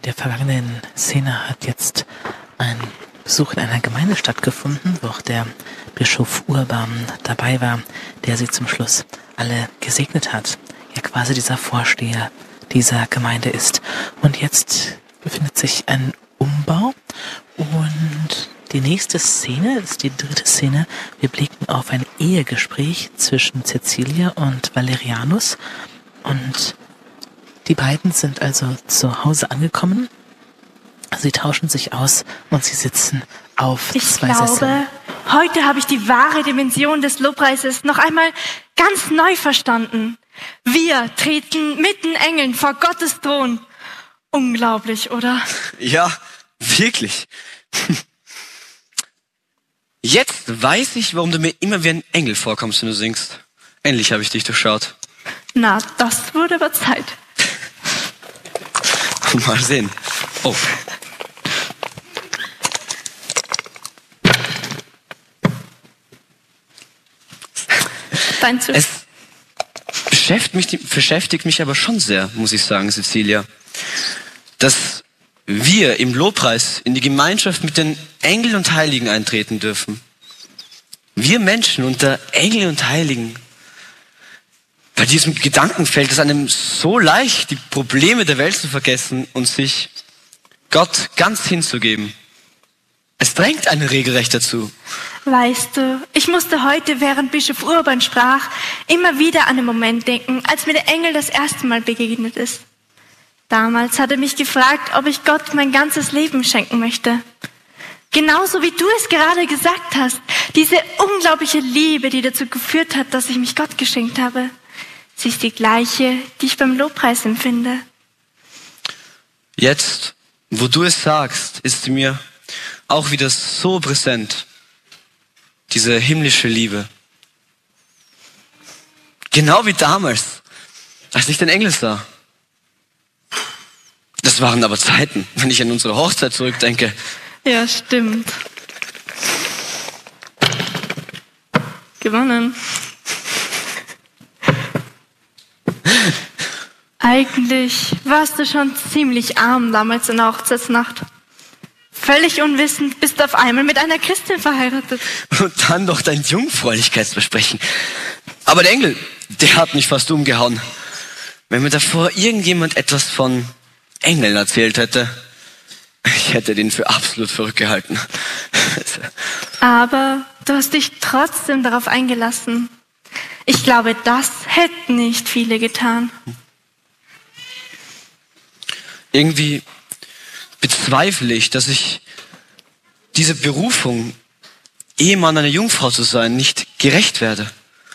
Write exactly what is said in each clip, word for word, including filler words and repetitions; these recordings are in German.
der vergangenen Szene hat jetzt ein Besuch in einer Gemeinde stattgefunden, wo auch der Bischof Urban dabei war, der sie zum Schluss alle gesegnet hat. Ja, quasi dieser Vorsteher dieser Gemeinde ist. Und jetzt befindet sich ein Umbau und die nächste Szene ist die dritte Szene. Wir blicken auf ein Ehegespräch zwischen Cecilia und Valerianus und die beiden sind also zu Hause angekommen. Sie tauschen sich aus und sie sitzen auf ich zwei glaube, Sesseln. Heute habe ich die wahre Dimension des Lobpreises noch einmal ganz neu verstanden. Wir treten mit den Engeln vor Gottes Thron. Unglaublich, oder? Ja, wirklich. Jetzt weiß ich, warum du mir immer wie ein Engel vorkommst, wenn du singst. Endlich habe ich dich durchschaut. Na, das wurde aber Zeit. Mal sehen. Oh. Dein Zug. Es beschäftigt mich, beschäftigt mich aber schon sehr, muss ich sagen, Cecilia, dass wir im Lobpreis in die Gemeinschaft mit den Engeln und Heiligen eintreten dürfen. Wir Menschen unter Engeln und Heiligen. Bei diesem Gedanken fällt es einem so leicht, die Probleme der Welt zu vergessen und sich Gott ganz hinzugeben. Es drängt einen regelrecht dazu. Weißt du, ich musste heute, während Bischof Urban sprach, immer wieder an den Moment denken, als mir der Engel das erste Mal begegnet ist. Damals hat er mich gefragt, ob ich Gott mein ganzes Leben schenken möchte. Genauso wie du es gerade gesagt hast, diese unglaubliche Liebe, die dazu geführt hat, dass ich mich Gott geschenkt habe. Sie ist die gleiche, die ich beim Lobpreis empfinde. Jetzt, wo du es sagst, ist mir auch wieder so präsent, diese himmlische Liebe. Genau wie damals, als ich den Engel sah. Das waren aber Zeiten, wenn ich an unsere Hochzeit zurückdenke. Ja, stimmt. Gewonnen. Eigentlich warst du schon ziemlich arm damals in der Hochzeitsnacht. Völlig unwissend bist du auf einmal mit einer Christin verheiratet. Und dann noch dein Jungfräulichkeitsversprechen. Aber der Engel, der hat mich fast umgehauen. Wenn mir davor irgendjemand etwas von Engeln erzählt hätte, ich hätte den für absolut verrückt gehalten. Aber du hast dich trotzdem darauf eingelassen. Ich glaube, das hätten nicht viele getan. Irgendwie bezweifle ich, dass ich diese Berufung, Ehemann einer Jungfrau zu sein, nicht gerecht werde.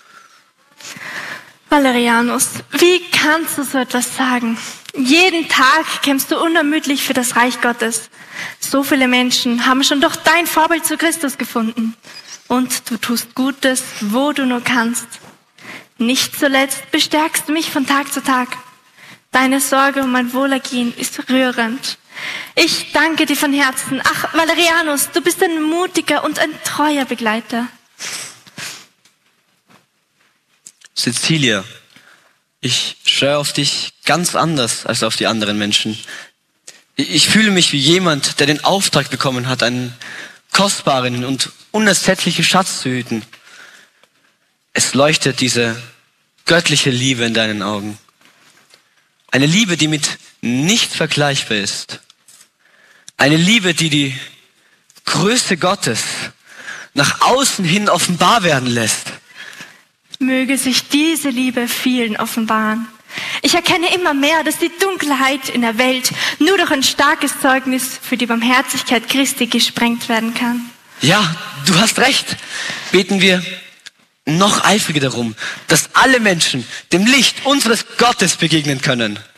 Valerianus, wie kannst du so etwas sagen? Jeden Tag kämpfst du unermüdlich für das Reich Gottes. So viele Menschen haben schon durch dein Vorbild zu Christus gefunden. Und du tust Gutes, wo du nur kannst. Nicht zuletzt bestärkst du mich von Tag zu Tag. Deine Sorge um mein Wohlergehen ist rührend. Ich danke dir von Herzen. Ach, Valerianus, du bist ein mutiger und ein treuer Begleiter. Cecilia, ich schaue auf dich ganz anders als auf die anderen Menschen. Ich fühle mich wie jemand, der den Auftrag bekommen hat, einen kostbaren und unersättlichen Schatz zu hüten. Es leuchtet diese göttliche Liebe in deinen Augen. Eine Liebe, die mit nichts vergleichbar ist. Eine Liebe, die die Größe Gottes nach außen hin offenbar werden lässt. Möge sich diese Liebe vielen offenbaren. Ich erkenne immer mehr, dass die Dunkelheit in der Welt nur durch ein starkes Zeugnis für die Barmherzigkeit Christi gesprengt werden kann. Ja, du hast recht. Beten wir noch eifriger darum, dass alle Menschen dem Licht unseres Gottes begegnen können.